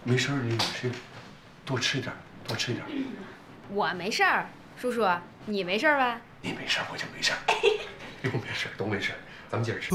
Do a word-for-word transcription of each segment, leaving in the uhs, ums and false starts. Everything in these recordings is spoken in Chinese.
没事儿，你谁多吃一点，多吃一点。 我没事儿，叔叔，你没事儿吧？ 你没事儿，我就没事儿。都没事儿，都没事儿，咱们接着吃。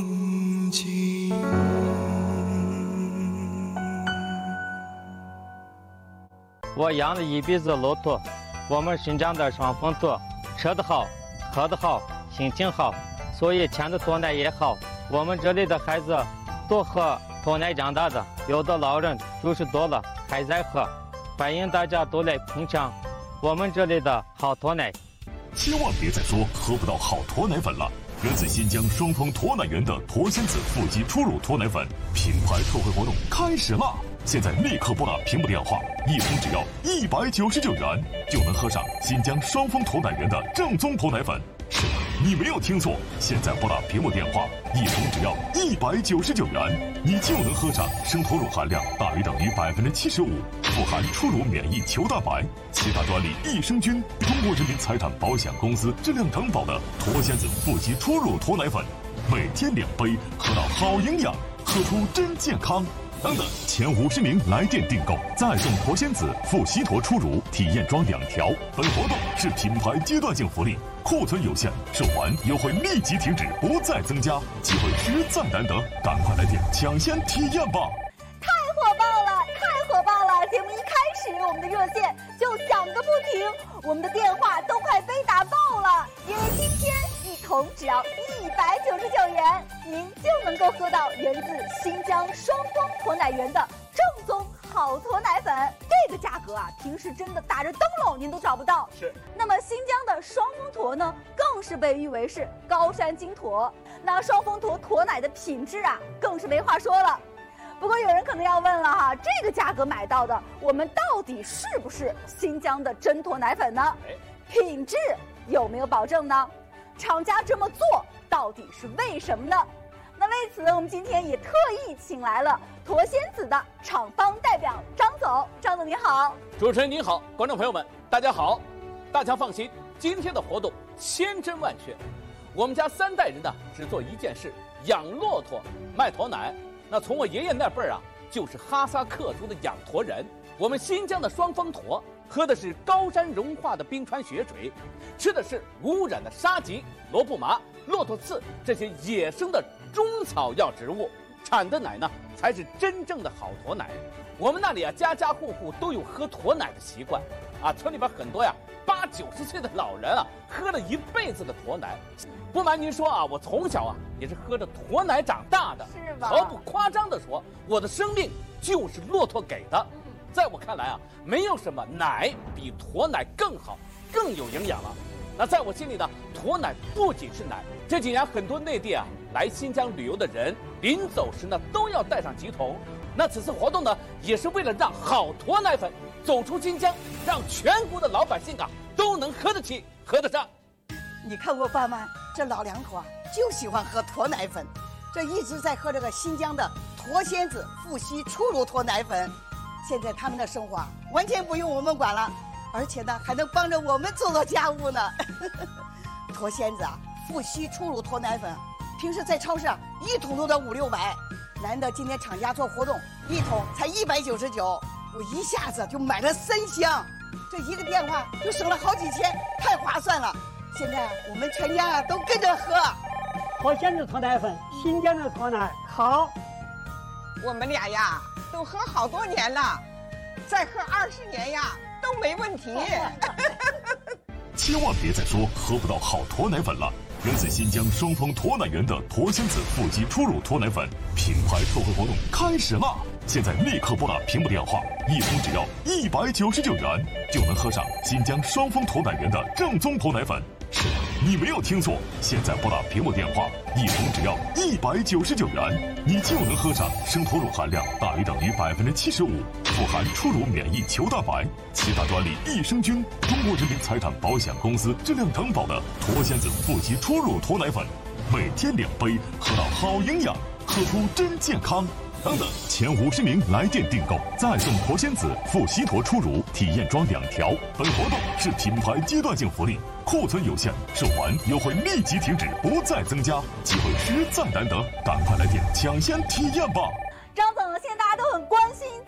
我养了一辈子骆驼，我们新疆的双峰驼，吃得好，喝得好，心情好，所以牵的驼奶也好。我们这里的孩子都喝驼奶长大的，有的老人九十多了还在喝，欢迎大家都来品尝我们这里的好驼奶。 千万别再说喝不到好驼奶粉了！源自新疆双峰驼奶园的驼仙子腹肌初乳驼奶粉品牌特惠活动开始啦！现在立刻拨打屏幕电话，一瓶只要一百九十九元，就能喝上新疆双峰驼奶园的正宗驼奶粉。是的，你没有听错，现在拨打屏幕电话，一瓶只要一百九十九元，你就能喝上生驼乳含量大于等于百分之七十五，富含初乳免疫球蛋白、其他专利益生菌，中国人民财产保险公司质量承保的驼仙子腹肌初乳驼奶粉，每天两杯，喝到好营养，喝出真健康。等等，前五十名来电订购，再送驼仙子富硒驼初乳体验装两条。本活动是品牌阶段性福利，库存有限，售完优惠立即停止，不再增加，机会实在难得，赶快来电抢先体验吧！ 太火爆了，太火爆了！节目一开始，我们的热线就响个不停，我们的电话都快被打爆了，因为今天一桶只要一百九十九元，您就能够喝到源自新疆双峰驼奶园的正宗好驼奶粉。这个价格啊，平时真的打着灯笼您都找不到。 是。 那么新疆的双峰驼呢，更是被誉为是高山金驼。那双峰驼驼奶的品质啊，更是没话说了。不过有人可能要问了哈，这个价格买到的，我们到底是不是新疆的真驼奶粉呢？品质有没有保证呢？厂家这么做到底是为什么呢？那为此，我们今天也特意请来了驼仙子的厂方代表张总。张总您好。 主持人您好，观众朋友们大家好。大家放心，今天的活动千真万确。我们家三代人呢，只做一件事，养骆驼卖驼奶。那从我爷爷那辈儿啊，就是哈萨克族的养驼人。我们新疆的双峰驼喝的是高山融化的冰川雪水，吃的是无污染的沙棘、罗布麻、骆驼刺这些野生的中草药植物，产的奶呢才是真正的好驼奶。我们那里啊，家家户户都有喝驼奶的习惯啊，村里边很多呀八九十岁的老人啊，喝了一辈子的驼奶。不瞒您说啊，我从小啊也是喝着驼奶长大的， 是吧？ 毫不夸张的说，我的生命就是骆驼给的。在我看来啊，没有什么奶比驼奶更好、更有营养了。那在我心里呢，驼奶不仅是奶。这几年很多内地啊来新疆旅游的人，临走时呢都要带上几桶。那此次活动呢，也是为了让好驼奶粉走出新疆，让全国的老百姓啊都能喝得起、喝得上。 你看我爸妈这老两口啊，就喜欢喝驼奶粉，这一直在喝这个新疆的驼仙子富硒初乳驼奶粉。现在他们的生活啊，完全不用我们管了，而且呢，还能帮着我们做做家务呢。驼仙子啊，富硒初乳驼奶粉，平时在超市啊，一桶都得五六百，难得今天厂家做活动，一桶才一百九十九，我一下子就买了三箱，这一个电话就省了好几千，太划算了。现在我们全家啊都跟着喝。 驼仙子驼奶粉，新疆的驼奶好。 我们俩呀都喝好多年了，再喝二十年呀都没问题。 千万别再说喝不到好驼奶粉了！源自新疆双峰驼奶园的驼仙子腹肌初乳驼奶粉品牌特惠活动开始啦！现在立刻拨打屏幕电话，一瓶只要一百九十九元，就能喝上新疆双峰驼奶园的正宗驼奶粉。是的，你没有听错，现在拨打屏幕电话，一瓶只要一百九十九元，你就能喝上生驼乳含量大于等于百分之七十五，富含初乳免疫球蛋白、其他专利益生菌，中国人民财产保险公司质量承保的驼仙子腹肌初乳驼奶粉，每天两杯，喝到好营养，喝出真健康。等等，前五十名来电订购，再送驼仙子富硒驼初乳体验装两条。本活动是品牌阶段性福利，库存有限，售完优惠立即停止，不再增加，机会实在难得，赶快来电抢先体验吧！ 张总，现在大家都很关心